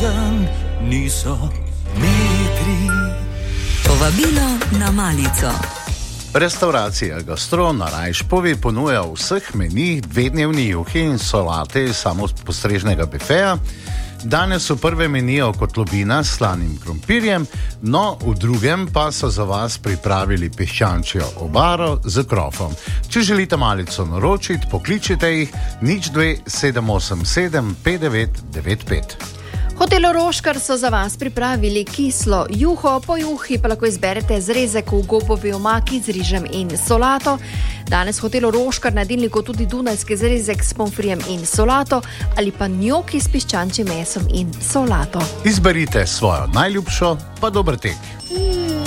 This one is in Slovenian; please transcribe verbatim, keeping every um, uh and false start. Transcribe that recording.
ljubezen niso metri. Povabilo na malico. Restauracija Gastro na Rajšpovi ponuja v vseh menijih dvednevni juhi in solate iz samopostrežnega bifeja. Danes v prvem menijo kotlobina s slanim krompirjem, no v drugem pa so za vas pripravili piščančjo obaro z krofom. Če želite malico naročiti, pokličite jih nič dve sedem osem sedem pet devet devet pet. Hotel Roškar so za vas pripravili kislo juho, po juhi pa lahko izberete zrezek v gobovi omaki z rižem in solato. Danes v hotelu Roškar na jedilniku tudi dunajski zrezek s pomfrijem in solato ali pa njoki s piščančjim mesom in solato. Izberite svojo najljubšo, pa dober tek.